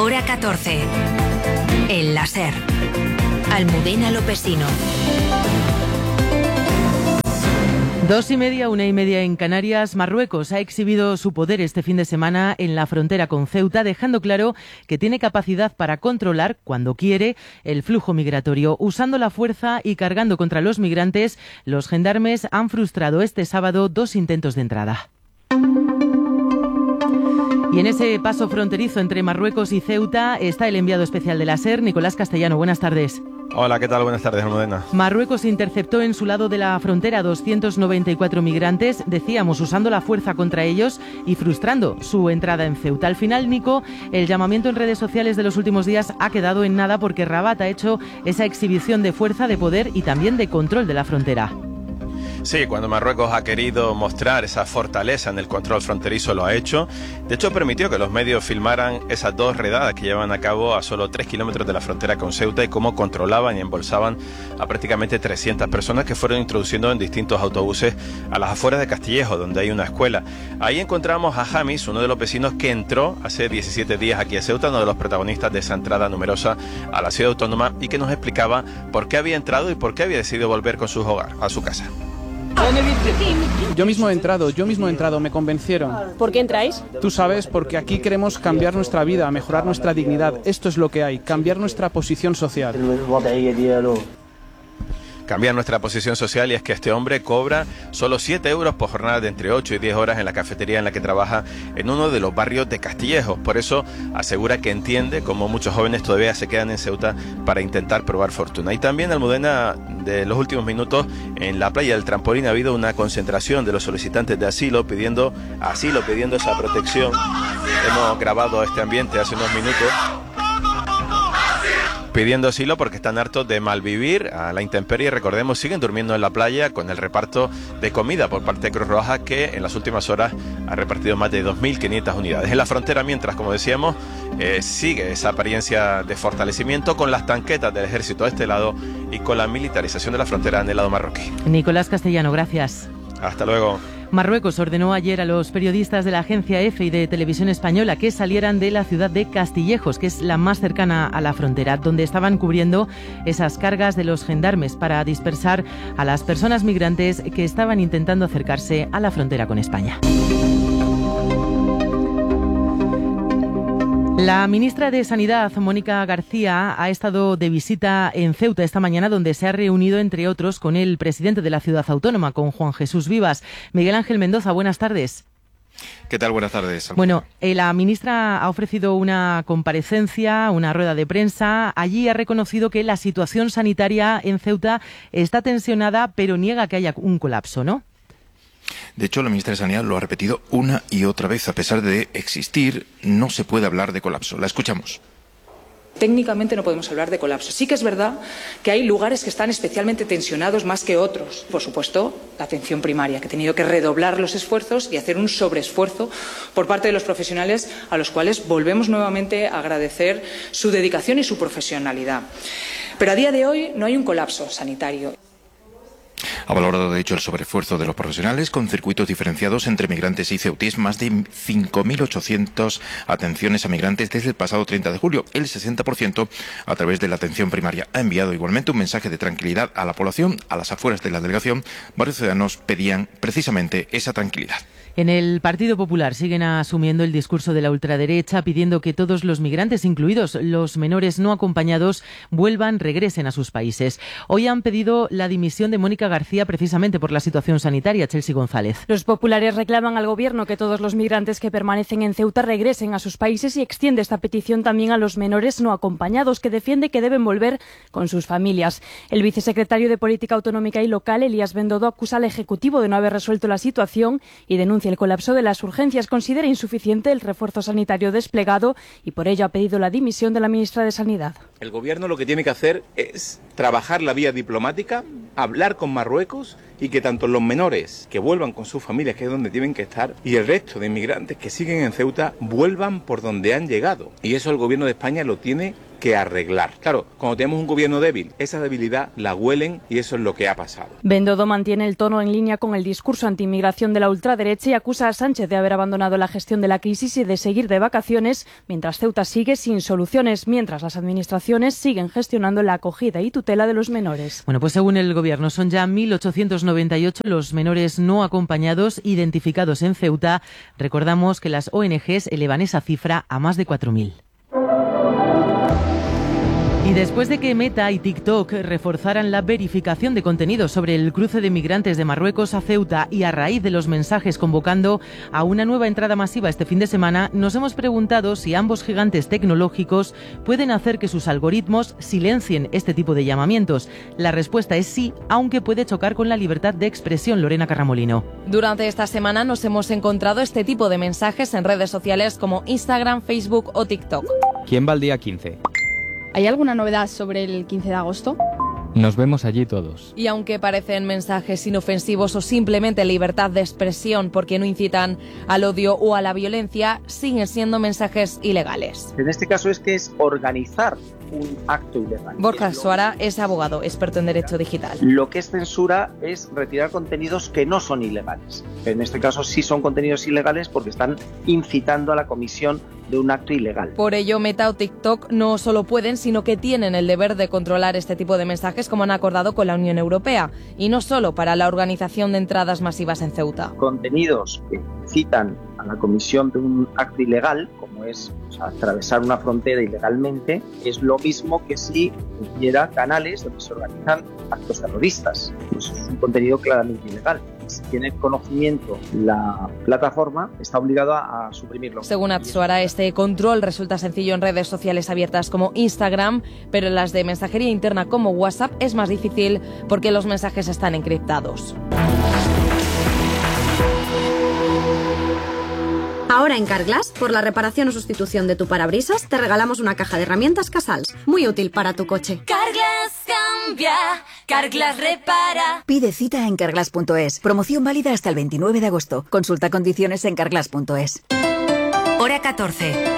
Hora 14. El láser. Almudena Lopesino. 2:30, 1:30 en Canarias. Marruecos ha exhibido su poder este fin de semana en la frontera con Ceuta, dejando claro que tiene capacidad para controlar, cuando quiere, el flujo migratorio. Usando la fuerza y cargando contra los migrantes, los gendarmes han frustrado este sábado 2 intentos de entrada. Y en ese paso fronterizo entre Marruecos y Ceuta está el enviado especial de la SER, Nicolás Castellano. Buenas tardes. Hola, ¿qué tal? Buenas tardes, Almudena. Marruecos interceptó en su lado de la frontera 294 migrantes, decíamos, usando la fuerza contra ellos y frustrando su entrada en Ceuta. Al final, Nico, el llamamiento en redes sociales de los últimos días ha quedado en nada porque Rabat ha hecho esa exhibición de fuerza, de poder y también de control de la frontera. Sí, cuando Marruecos ha querido mostrar esa fortaleza en el control fronterizo lo ha hecho. De hecho, permitió que los medios filmaran esas 2 redadas que llevan a cabo a solo 3 kilómetros de la frontera con Ceuta y cómo controlaban y embolsaban a prácticamente 300 personas que fueron introduciendo en distintos autobuses a las afueras de Castillejo, donde hay una escuela. Ahí encontramos a Jamis, uno de los vecinos que entró hace 17 días aquí a Ceuta, uno de los protagonistas de esa entrada numerosa a la ciudad autónoma, y que nos explicaba por qué había entrado y por qué había decidido volver con su hogar, a su casa. Yo mismo he entrado, me convencieron. ¿Por qué entráis? Tú sabes, porque aquí queremos cambiar nuestra vida, mejorar nuestra dignidad. Esto es lo que hay, cambiar nuestra posición social. Cambiar nuestra posición social, y es que este hombre cobra solo 7 euros por jornada de entre 8 y 10 horas en la cafetería en la que trabaja en uno de los barrios de Castillejo. Por eso asegura que entiende cómo muchos jóvenes todavía se quedan en Ceuta para intentar probar fortuna. Y también, Almudena, de los últimos minutos, en la playa del Trampolín ha habido una concentración de los solicitantes de asilo pidiendo esa protección. Hemos grabado este ambiente hace unos minutos, pidiendo asilo porque están hartos de malvivir a la intemperie. Recordemos, siguen durmiendo en la playa con el reparto de comida por parte de Cruz Roja, que en las últimas horas ha repartido más de 2.500 unidades. En la frontera, mientras, como decíamos, sigue esa apariencia de fortalecimiento con las tanquetas del ejército a este lado y con la militarización de la frontera en el lado marroquí. Nicolás Castellano, gracias. Hasta luego. Marruecos ordenó ayer a los periodistas de la agencia EFE y de Televisión Española que salieran de la ciudad de Castillejos, que es la más cercana a la frontera, donde estaban cubriendo esas cargas de los gendarmes para dispersar a las personas migrantes que estaban intentando acercarse a la frontera con España. La ministra de Sanidad, Mónica García, ha estado de visita en Ceuta esta mañana, donde se ha reunido, entre otros, con el presidente de la ciudad autónoma, con Juan Jesús Vivas. Miguel Ángel Mendoza, buenas tardes. ¿Qué tal? Buenas tardes. Bueno, la ministra ha ofrecido una comparecencia, una rueda de prensa. Allí ha reconocido que la situación sanitaria en Ceuta está tensionada, pero niega que haya un colapso, ¿no? De hecho, la ministra de Sanidad lo ha repetido una y otra vez. A pesar de existir, no se puede hablar de colapso. La escuchamos. Técnicamente no podemos hablar de colapso. Sí que es verdad que hay lugares que están especialmente tensionados más que otros. Por supuesto, la atención primaria, que ha tenido que redoblar los esfuerzos y hacer un sobreesfuerzo por parte de los profesionales, a los cuales volvemos nuevamente a agradecer su dedicación y su profesionalidad. Pero a día de hoy no hay un colapso sanitario. Ha valorado, de hecho, el sobreesfuerzo de los profesionales con circuitos diferenciados entre migrantes y ceutíes. Más de 5.800 atenciones a migrantes desde el pasado 30 de julio, el 60% a través de la atención primaria. Ha enviado igualmente un mensaje de tranquilidad a la población. A las afueras de la delegación, varios ciudadanos pedían precisamente esa tranquilidad. En el Partido Popular siguen asumiendo el discurso de la ultraderecha, pidiendo que todos los migrantes, incluidos los menores no acompañados, regresen a sus países. Hoy han pedido la dimisión de Mónica García precisamente por la situación sanitaria. Chelsea González. Los populares reclaman al Gobierno que todos los migrantes que permanecen en Ceuta regresen a sus países y extiende esta petición también a los menores no acompañados, que defiende que deben volver con sus familias. El vicesecretario de Política Autonómica y Local, Elías Bendodo, acusa al Ejecutivo de no haber resuelto la situación y denuncia el colapso de las urgencias. Considera insuficiente el refuerzo sanitario desplegado y por ello ha pedido la dimisión de la ministra de Sanidad. El Gobierno lo que tiene que hacer es trabajar la vía diplomática, hablar con Marruecos y que tanto los menores que vuelvan con sus familias, que es donde tienen que estar, y el resto de inmigrantes que siguen en Ceuta vuelvan por donde han llegado. Y eso el Gobierno de España lo tiene que arreglar. Claro, cuando tenemos un gobierno débil, esa debilidad la huelen y eso es lo que ha pasado. Bendodo mantiene el tono en línea con el discurso antiinmigración de la ultraderecha y acusa a Sánchez de haber abandonado la gestión de la crisis y de seguir de vacaciones, mientras Ceuta sigue sin soluciones, mientras las administraciones siguen gestionando la acogida y tutela de los menores. Bueno, pues según el Gobierno son ya 1.898 los menores no acompañados identificados en Ceuta. Recordamos que las ONGs elevan esa cifra a más de 4.000. Y después de que Meta y TikTok reforzaran la verificación de contenidos sobre el cruce de migrantes de Marruecos a Ceuta y a raíz de los mensajes convocando a una nueva entrada masiva este fin de semana, nos hemos preguntado si ambos gigantes tecnológicos pueden hacer que sus algoritmos silencien este tipo de llamamientos. La respuesta es sí, aunque puede chocar con la libertad de expresión. Lorena Carramolino. Durante esta semana nos hemos encontrado este tipo de mensajes en redes sociales como Instagram, Facebook o TikTok. ¿Quién va al día 15? ¿Hay alguna novedad sobre el 15 de agosto? Nos vemos allí todos. Y aunque parecen mensajes inofensivos o simplemente libertad de expresión porque no incitan al odio o a la violencia, siguen siendo mensajes ilegales. En este caso es organizar un acto ilegal. Borja Suara es abogado, experto en derecho digital. Lo que es censura es retirar contenidos que no son ilegales. En este caso sí son contenidos ilegales porque están incitando a la comisión de un acto ilegal. Por ello, Meta o TikTok no solo pueden, sino que tienen el deber de controlar este tipo de mensajes, como han acordado con la Unión Europea, y no solo para la organización de entradas masivas en Ceuta. Contenidos que incitan a la comisión de un acto ilegal, como es atravesar una frontera ilegalmente, es lo mismo que si hubiera canales donde se organizan actos terroristas. Pues es un contenido claramente ilegal. Si tiene conocimiento la plataforma, está obligado a suprimirlo. Según Atsuara, este control resulta sencillo en redes sociales abiertas como Instagram, pero en las de mensajería interna como WhatsApp es más difícil porque los mensajes están encriptados. Ahora en Carglass, por la reparación o sustitución de tu parabrisas, te regalamos una caja de herramientas Casals, muy útil para tu coche. Carglass cambia, Carglass repara. Pide cita en carglass.es. Promoción válida hasta el 29 de agosto. Consulta condiciones en carglass.es. Hora 14.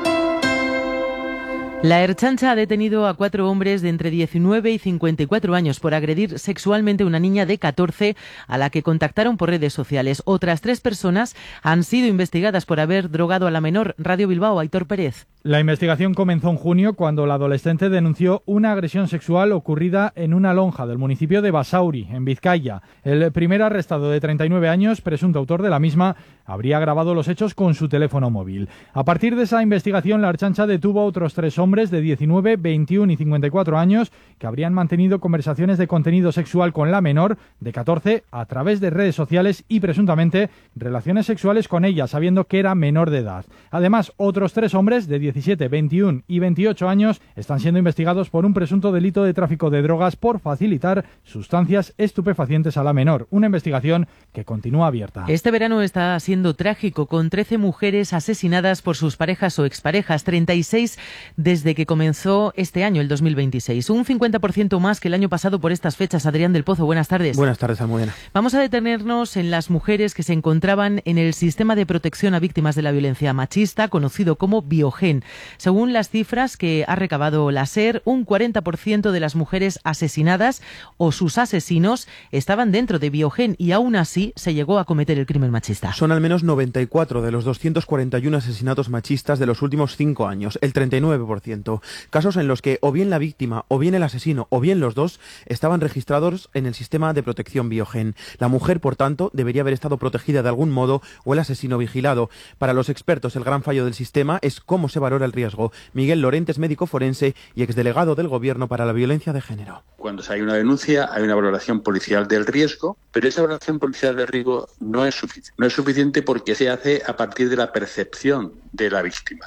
La Ertzaintza ha detenido a 4 hombres de entre 19 y 54 años por agredir sexualmente a una niña de 14 a la que contactaron por redes sociales. Otras 3 personas han sido investigadas por haber drogado a la menor. Radio Bilbao, Aitor Pérez. La investigación comenzó en junio cuando la adolescente denunció una agresión sexual ocurrida en una lonja del municipio de Basauri, en Vizcaya. El primer arrestado, de 39 años, presunto autor de la misma, habría grabado los hechos con su teléfono móvil. A partir de esa investigación, la Ertzaintza detuvo a otros 3 hombres de 19, 21 y 54 años que habrían mantenido conversaciones de contenido sexual con la menor de 14 a través de redes sociales y presuntamente relaciones sexuales con ella, sabiendo que era menor de edad. Además, otros 3 hombres de 17, 21 y 28 años están siendo investigados por un presunto delito de tráfico de drogas por facilitar sustancias estupefacientes a la menor. Una investigación que continúa abierta. Este verano está siendo trágico, con 13 mujeres asesinadas por sus parejas o exparejas, 36 desde que comenzó este año, el 2026. Un 50% más que el año pasado por estas fechas. Adrián del Pozo, buenas tardes. Buenas tardes, Almudena. Vamos a detenernos en las mujeres que se encontraban en el sistema de protección a víctimas de la violencia machista, conocido como Biogen. Según las cifras que ha recabado la SER, un 40% de las mujeres asesinadas o sus asesinos estaban dentro de Biogen y aún así se llegó a cometer el crimen machista. Son al menos 94 de los 241 asesinatos machistas de los últimos 5 años, el 39%. Casos en los que o bien la víctima, o bien el asesino, o bien los dos estaban registrados en el sistema de protección Biogen. La mujer, por tanto, debería haber estado protegida de algún modo o el asesino vigilado. Para los expertos, el gran fallo del sistema es cómo se valora el riesgo. Miguel Lorente es médico forense y exdelegado del Gobierno para la violencia de género. Cuando hay una denuncia, hay una valoración policial del riesgo, pero esa valoración policial del riesgo no es suficiente. No es suficiente porque se hace a partir de la percepción de la víctima.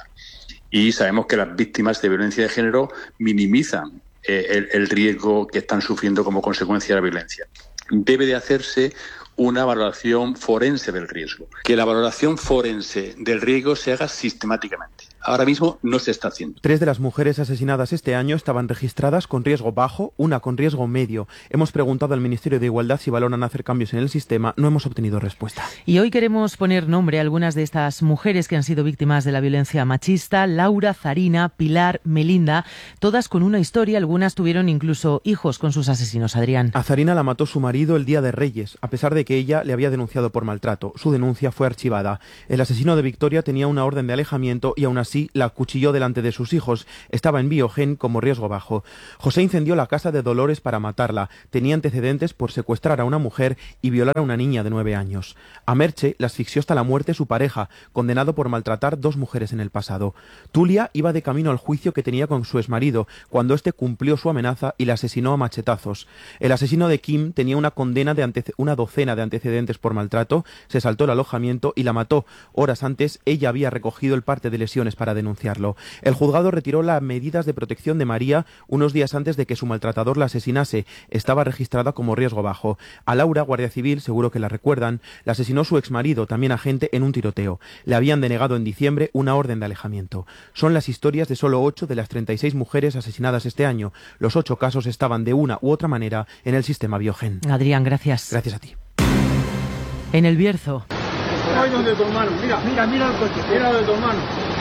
Y sabemos que las víctimas de violencia de género minimizan el riesgo que están sufriendo como consecuencia de la violencia. Debe de hacerse una valoración forense del riesgo. Que la valoración forense del riesgo se haga sistemáticamente. ahora mismo no se está haciendo. 3 de las mujeres asesinadas este año estaban registradas con riesgo bajo, una con riesgo medio. Hemos preguntado al Ministerio de Igualdad si valoran hacer cambios en el sistema. No hemos obtenido respuesta. Y hoy queremos poner nombre a algunas de estas mujeres que han sido víctimas de la violencia machista: Laura, Zarina, Pilar, Melinda, todas con una historia. Algunas tuvieron incluso hijos con sus asesinos. Adrián. A Zarina la mató su marido el día de Reyes, a pesar de que ella le había denunciado por maltrato. Su denuncia fue archivada. El asesino de Victoria tenía una orden de alejamiento y aún así la acuchilló delante de sus hijos. Estaba en Biogen como riesgo bajo. José incendió la casa de Dolores para matarla. Tenía antecedentes por secuestrar a una mujer y violar a una niña de 9 años. A Merche la asfixió hasta la muerte su pareja, condenado por maltratar 2 mujeres en el pasado. Tulia iba de camino al juicio que tenía con su exmarido, cuando éste cumplió su amenaza y la asesinó a machetazos. El asesino de Kim tenía una condena de una docena de antecedentes por maltrato, se saltó el alojamiento y la mató. Horas antes, ella había recogido el parte de lesiones para denunciarlo. El juzgado retiró las medidas de protección de María unos días antes de que su maltratador la asesinase. Estaba registrada como riesgo bajo. A Laura, guardia civil, seguro que la recuerdan, la asesinó su exmarido, también agente, en un tiroteo. Le habían denegado en diciembre una orden de alejamiento. Son las historias de solo 8 de las 36 mujeres asesinadas este año. Los 8 casos estaban de una u otra manera en el sistema Biogen. Adrián, gracias. Gracias a ti. En el Bierzo. Ay, donde tu hermano. Mira el coche. Mira de tu hermano.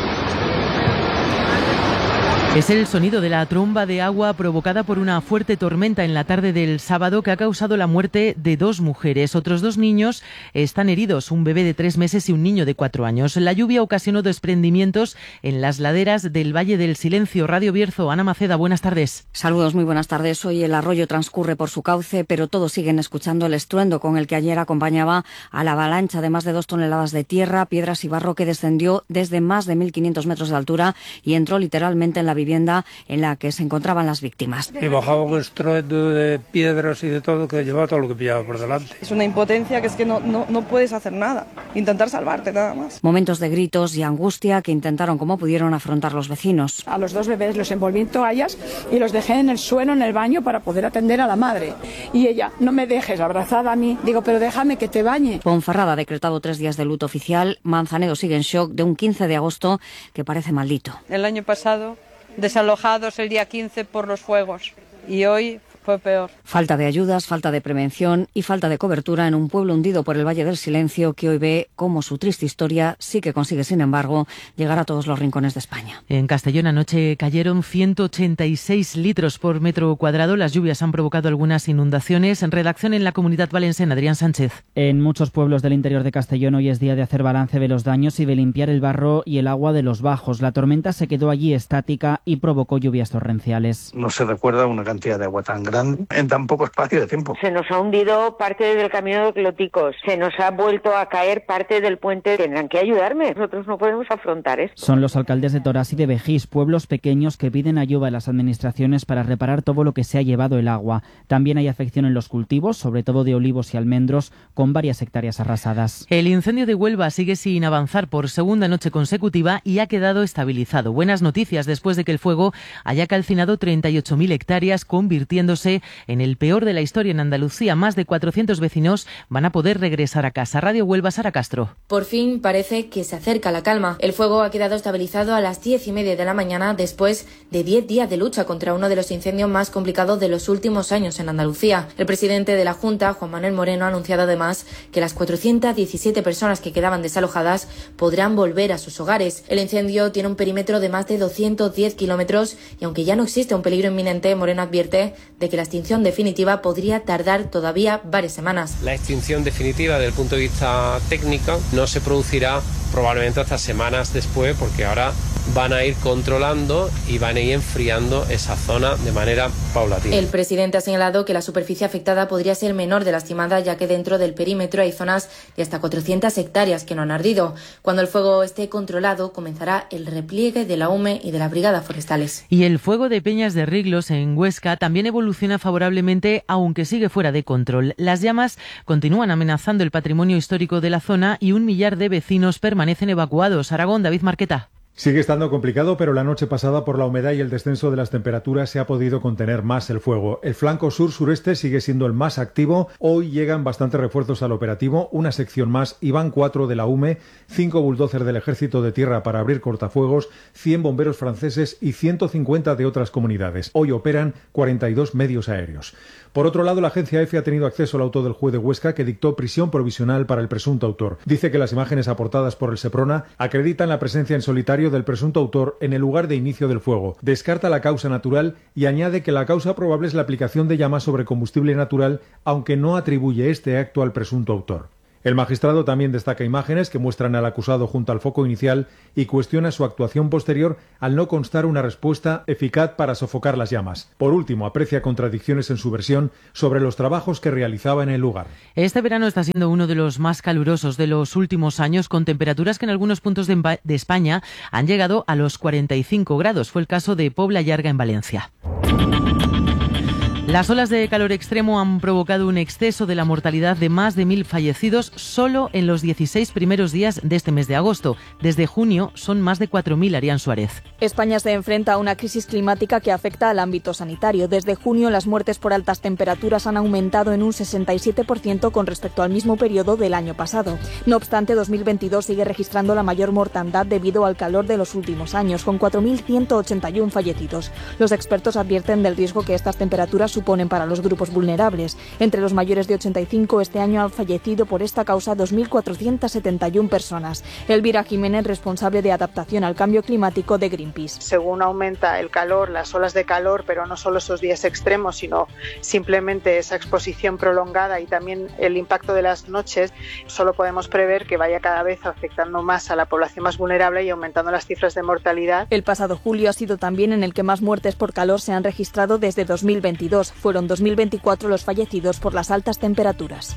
Es el sonido de la tromba de agua provocada por una fuerte tormenta en la tarde del sábado que ha causado la muerte de 2 mujeres. Otros 2 niños están heridos, un bebé de 3 meses y un niño de 4 años. La lluvia ocasionó desprendimientos en las laderas del Valle del Silencio. Radio Bierzo, Ana Maceda, buenas tardes. Saludos, muy buenas tardes. Hoy el arroyo transcurre por su cauce, pero todos siguen escuchando el estruendo con el que ayer acompañaba a la avalancha de más de 2 toneladas de tierra, piedras y barro que descendió desde más de 1.500 metros de altura y entró literalmente en la vivienda en la que se encontraban las víctimas. Y bajaba un estruendo de piedras y de todo que llevaba todo lo que pillaba por delante. Es una impotencia que es que no puedes hacer nada, intentar salvarte nada más. Momentos de gritos y angustia que intentaron como pudieron afrontar los vecinos. A los 2 bebés los envolví en toallas y los dejé en el suelo, en el baño, para poder atender a la madre. Y ella, no me dejes, abrazada a mí. Digo, pero déjame que te bañe. Ponferrada ha decretado 3 días de luto oficial. Manzanedo sigue en shock de un 15 de agosto que parece maldito. El año pasado desalojados el día 15 por los fuegos y hoy fue peor. Falta de ayudas, falta de prevención y falta de cobertura en un pueblo hundido por el Valle del Silencio que hoy ve cómo su triste historia sí que consigue, sin embargo, llegar a todos los rincones de España. En Castellón anoche cayeron 186 litros por metro cuadrado. Las lluvias han provocado algunas inundaciones. En redacción en la Comunidad Valenciana, Adrián Sánchez. En muchos pueblos del interior de Castellón hoy es día de hacer balance de los daños y de limpiar el barro y el agua de los bajos. La tormenta se quedó allí estática y provocó lluvias torrenciales. No se recuerda una cantidad de agua tan grande en tan poco espacio de tiempo. Se nos ha hundido parte del camino de Cloticos, se nos ha vuelto a caer parte del puente. Tendrán que ayudarme, nosotros no podemos afrontar esto. Son los alcaldes de Torás y de Vejís, pueblos pequeños que piden ayuda a las administraciones para reparar todo lo que se ha llevado el agua. También hay afección en los cultivos, sobre todo de olivos y almendros, con varias hectáreas arrasadas. El incendio de Huelva sigue sin avanzar por segunda noche consecutiva y ha quedado estabilizado. Buenas noticias después de que el fuego haya calcinado 38.000 hectáreas, convirtiéndose en el peor de la historia en Andalucía. Más de 400 vecinos van a poder regresar a casa. Radio Huelva, Sara Castro. Por fin parece que se acerca la calma. El fuego ha quedado estabilizado a las 10:30 de la mañana después de 10 días de lucha contra uno de los incendios más complicados de los últimos años en Andalucía. El presidente de la Junta, Juan Manuel Moreno, ha anunciado además que las 417 personas que quedaban desalojadas podrán volver a sus hogares. El incendio tiene un perímetro de más de 210 kilómetros y aunque ya no existe un peligro inminente, Moreno advierte de que la extinción definitiva podría tardar todavía varias semanas. La extinción definitiva desde el punto de vista técnico no se producirá probablemente hasta semanas después, porque ahora van a ir controlando y van a ir enfriando esa zona de manera paulatina. El presidente ha señalado que la superficie afectada podría ser menor de la estimada, ya que dentro del perímetro hay zonas de hasta 400 hectáreas que no han ardido. Cuando el fuego esté controlado, comenzará el repliegue de la UME y de las brigadas forestales. Y el fuego de Peñas de Riglos en Huesca también evoluciona favorablemente, aunque sigue fuera de control. Las llamas continúan amenazando el patrimonio histórico de la zona y 1 millar de vecinos permanecen evacuados. Aragón, David Marqueta. Sigue estando complicado, pero la noche pasada, por la humedad y el descenso de las temperaturas, se ha podido contener más el fuego. El flanco sur-sureste sigue siendo el más activo. Hoy llegan bastantes refuerzos al operativo, una sección más, y van 4 de la UME, 5 bulldozers del Ejército de Tierra para abrir cortafuegos, 100 bomberos franceses y 150 de otras comunidades. Hoy operan 42 medios aéreos. Por otro lado, la agencia EFE ha tenido acceso al auto del juez de Huesca, que dictó prisión provisional para el presunto autor. Dice que las imágenes aportadas por el Seprona acreditan la presencia en solitario del presunto autor en el lugar de inicio del fuego. Descarta la causa natural y añade que la causa probable es la aplicación de llamas sobre combustible natural, aunque no atribuye este acto al presunto autor. El magistrado también destaca imágenes que muestran al acusado junto al foco inicial y cuestiona su actuación posterior al no constar una respuesta eficaz para sofocar las llamas. Por último, aprecia contradicciones en su versión sobre los trabajos que realizaba en el lugar. Este verano está siendo uno de los más calurosos de los últimos años, con temperaturas que en algunos puntos de España han llegado a los 45 grados. Fue el caso de Pobla Llarga en Valencia. Las olas de calor extremo han provocado un exceso de la mortalidad de más de 1.000 fallecidos solo en los 16 primeros días de este mes de agosto. Desde junio son más de 4.000, Arián Suárez. España se enfrenta a una crisis climática que afecta al ámbito sanitario. Desde junio las muertes por altas temperaturas han aumentado en un 67% con respecto al mismo periodo del año pasado. No obstante, 2022 sigue registrando la mayor mortandad debido al calor de los últimos años, con 4.181 fallecidos. Los expertos advierten del riesgo que estas temperaturas suponen para los grupos vulnerables. Entre los mayores de 85 este año han fallecido por esta causa 2.471 personas. Elvira Jiménez, responsable de adaptación al cambio climático de Greenpeace. Según aumenta el calor, las olas de calor, pero no solo esos días extremos, sino simplemente esa exposición prolongada y también el impacto de las noches, solo podemos prever que vaya cada vez afectando más a la población más vulnerable y aumentando las cifras de mortalidad. El pasado julio ha sido también en el que más muertes por calor se han registrado desde 2022. Fueron 2024 los fallecidos por las altas temperaturas.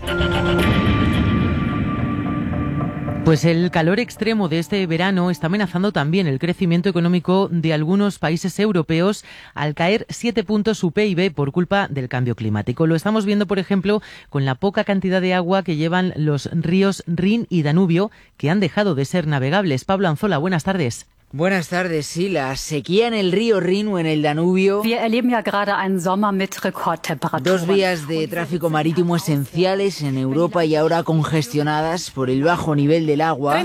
Pues el calor extremo de este verano está amenazando también el crecimiento económico de algunos países europeos al caer 7 puntos su PIB por culpa del cambio climático. Lo estamos viendo, por ejemplo, con la poca cantidad de agua que llevan los ríos Rin y Danubio, que han dejado de ser navegables. Pablo Anzola, buenas tardes. Buenas tardes. Sí, la sequía en el río Rin o en el Danubio. Dos vías de tráfico marítimo esenciales en Europa y ahora congestionadas por el bajo nivel del agua.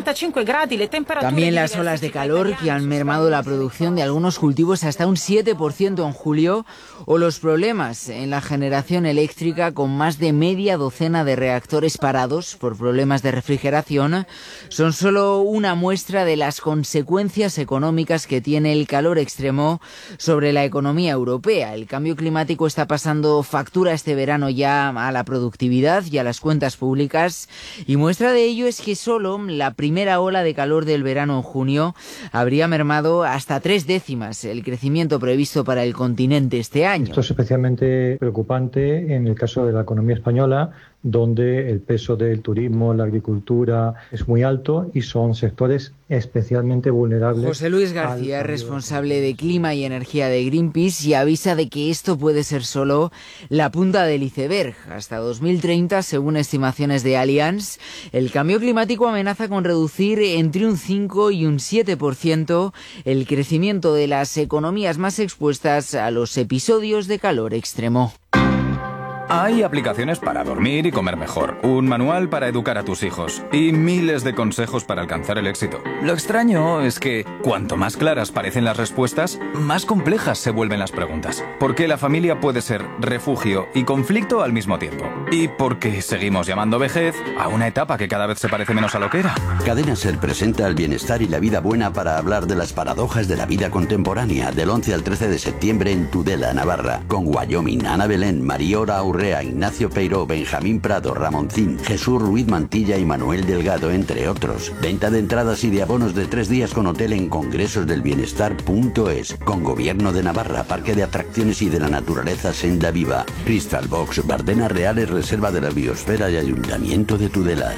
También las olas de calor que han mermado la producción de algunos cultivos hasta un 7% en julio, o los problemas en la generación eléctrica con más de media docena de reactores parados por problemas de refrigeración, son solo una muestra de las consecuencias económicas que tiene el calor extremo sobre la economía europea. El cambio climático está pasando factura este verano ya a la productividad y a las cuentas públicas, y muestra de ello es que solo la primera ola de calor del verano en junio habría mermado hasta 3 décimas el crecimiento previsto para el continente este año. Esto es especialmente preocupante en el caso de la economía española, donde el peso del turismo, la agricultura es muy alto y son sectores especialmente vulnerables. José Luis García, responsable de Clima y Energía de Greenpeace, y avisa de que esto puede ser solo la punta del iceberg. Hasta 2030, según estimaciones de Allianz, el cambio climático amenaza con reducir entre un 5 y un 7% el crecimiento de las economías más expuestas a los episodios de calor extremo. Hay aplicaciones para dormir y comer mejor, un manual para educar a tus hijos y miles de consejos para alcanzar el éxito. Lo extraño es que cuanto más claras parecen las respuestas, más complejas se vuelven las preguntas. ¿Por qué la familia puede ser refugio y conflicto al mismo tiempo? ¿Y por qué seguimos llamando vejez a una etapa que cada vez se parece menos a lo que era? Cadena Ser presenta el bienestar y la vida buena para hablar de las paradojas de la vida contemporánea, del 11 al 13 de septiembre en Tudela, Navarra, con Wyoming, Ana Belén, Mariora Aurrea, Ignacio Peiró, Benjamín Prado, Ramoncín, Jesús Ruiz Mantilla y Manuel Delgado, entre otros. Venta de entradas y de abonos de 3 días con hotel en congresosdelbienestar.es, con Gobierno de Navarra, Parque de Atracciones y de la Naturaleza Senda Viva, Crystal Box, Bardenas Reales, Reserva de la Biosfera y Ayuntamiento de Tudela.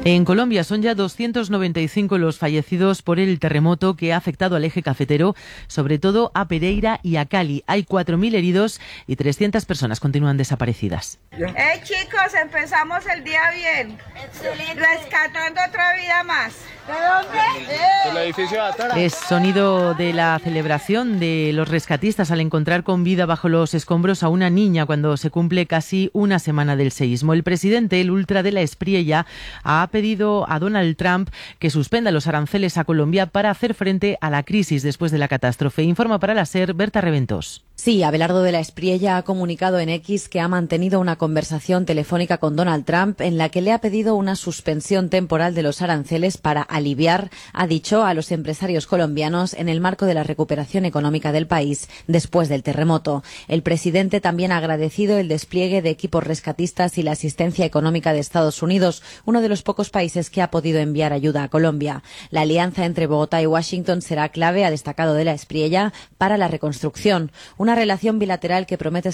En Colombia son ya 295 los fallecidos por el terremoto que ha afectado al eje cafetero, sobre todo a Pereira y a Cali. Hay 4.000 heridos y 300 personas continúan desaparecidas. Chicos, empezamos el día bien. Excelente. Rescatando otra vida más. ¿De dónde? El edificio de Atara. Es sonido de la celebración de los rescatistas al encontrar con vida bajo los escombros a una niña cuando se cumple casi una semana del seísmo. El presidente, el ultra de la Espriella, ha pedido a Donald Trump que suspenda los aranceles a Colombia para hacer frente a la crisis después de la catástrofe. Informa para la SER Berta Reventos. Sí, Abelardo de la Espriella ha comunicado en X que ha mantenido una conversación telefónica con Donald Trump en la que le ha pedido una suspensión temporal de los aranceles para aliviar, ha dicho, a los empresarios colombianos en el marco de la recuperación económica del país después del terremoto. El presidente también ha agradecido el despliegue de equipos rescatistas y la asistencia económica de Estados Unidos, uno de los pocos países que ha podido enviar ayuda a Colombia. La alianza entre Bogotá y Washington será clave, ha destacado de la Espriella, para la reconstrucción. Una relación bilateral que promete